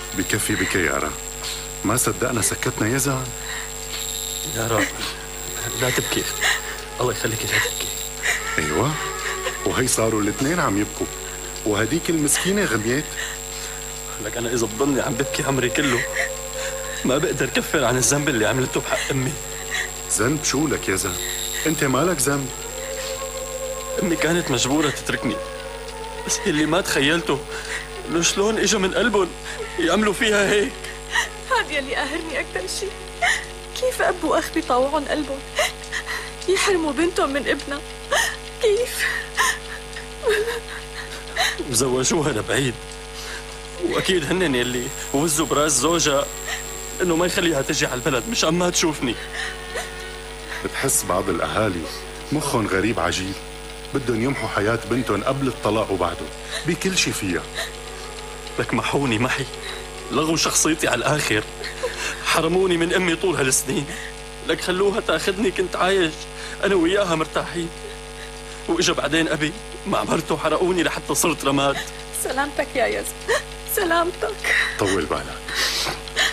بكفي بك يا يارا، ما صدقنا سكتنا يا زلمة. يارا لا تبكي، الله يخليك لا تبكي. ايوه، وهي صاروا الاثنين عم يبكوا، وهديك المسكينة غميت. لك أنا إذا بضلني عم ببكي عمري كله ما بقدر كفر عن الذنب اللي عملته بحق أمي. ذنب شو لك يا زلمة؟ أنت مالك ذنب؟ أمي كانت مجبورة تتركني، بس اللي ما تخيلته إنه شلون إجا من قلبهم يعملوا فيها هيك. هذا يلي قاهرني أكثر شيء، كيف أب وأخ بيطاوعون قلبهم يحرموا بنتهم من ابنها؟ كيف؟ وزوجوها لبعيد، وأكيد هنن يلي وزوا براس زوجها إنه ما يخليها تجي على البلد مش ما تشوفني. بتحس بعض الأهالي مخهم غريب عجيب، بدهم يمحوا حياة بنتهم قبل الطلاق وبعده بكل شي فيها. لك محوني معي، لغوا شخصيتي على الآخر، حرموني من أمي طول هالسنين. لك خلوها تاخذني كنت عايش أنا وياها مرتاحين، وإجا بعدين أبي مع مرته حرقوني لحتى صرت رماد. سلامتك يا يزن، سلامتك. طول بالك.